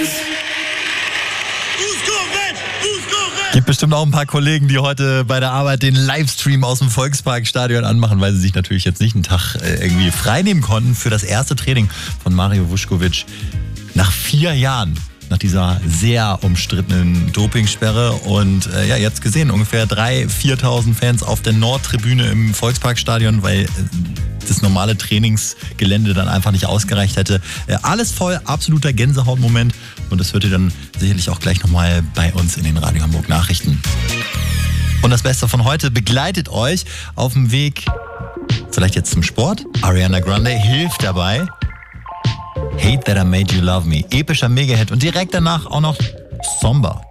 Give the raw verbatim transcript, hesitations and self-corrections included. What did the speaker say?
Gibt bestimmt auch ein paar Kollegen, die heute bei der Arbeit den Livestream aus dem Volksparkstadion anmachen, weil sie sich natürlich jetzt nicht einen Tag äh, irgendwie frei nehmen konnten für das erste Training von Mario Vuskovic nach vier Jahren. Nach dieser sehr umstrittenen Dopingsperre. Und äh, ja, jetzt gesehen, ungefähr dreitausend, viertausend Fans auf der Nordtribüne im Volksparkstadion, weil äh, das normale Trainingsgelände dann einfach nicht ausgereicht hätte. Äh, alles voll, absoluter Gänsehautmoment. Und das hört ihr dann sicherlich auch gleich nochmal bei uns in den Radio Hamburg Nachrichten. Und das Beste von heute begleitet euch auf dem Weg, vielleicht jetzt zum Sport. Ariana Grande hilft dabei. Hate That I Made You Love Me. Epischer Mega-Hit. Und direkt danach auch noch Somber.